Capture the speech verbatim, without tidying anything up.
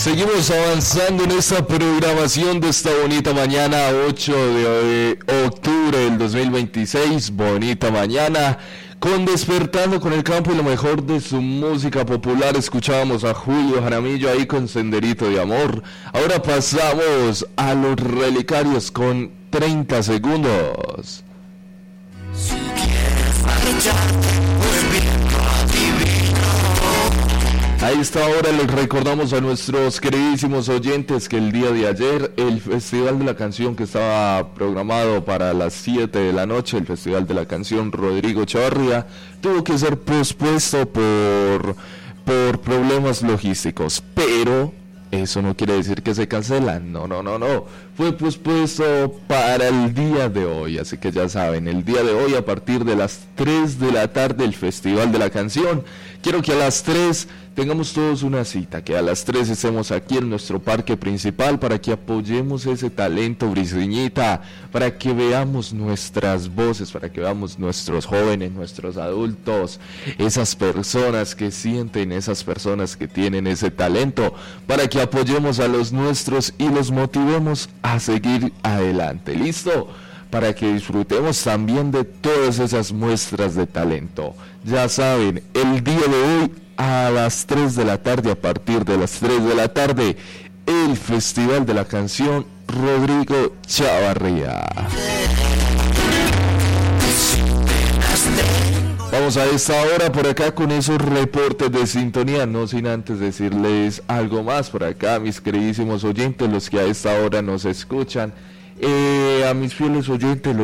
Seguimos avanzando en esta programación de esta bonita mañana, ocho de octubre del dos mil veintiséis, bonita mañana, con Despertando con el Campo y lo mejor de su música popular. Escuchábamos a Julio Jaramillo ahí con Senderito de Amor. Ahora pasamos a los relicarios con treinta segundos. Si quieres marcharte, pues bien, a esta hora les recordamos a nuestros queridísimos oyentes que el día de ayer el Festival de la Canción que estaba programado para las siete de la noche, el Festival de la Canción Rodrigo Chavarría, tuvo que ser pospuesto por, por problemas logísticos, pero eso no quiere decir que se cancelan, no, no, no, no, fue pospuesto para el día de hoy, así que ya saben, el día de hoy a partir de las tres de la tarde el Festival de la Canción. Quiero que a las tres tengamos todos una cita, que a las tres estemos aquí en nuestro parque principal para que apoyemos ese talento briseñita, para que veamos nuestras voces, para que veamos nuestros jóvenes, nuestros adultos, esas personas que sienten, esas personas que tienen ese talento, para que apoyemos a los nuestros y los motivemos a seguir adelante. ¿Listo? Para que disfrutemos también de todas esas muestras de talento. Ya saben, el día de hoy a las tres de la tarde, a partir de las tres de la tarde, el Festival de la Canción Rodrigo Chavarría. Vamos a esta hora por acá con esos reportes de sintonía, no sin antes decirles algo más por acá, mis queridísimos oyentes, los que a esta hora nos escuchan, eh, a mis fieles oyentes,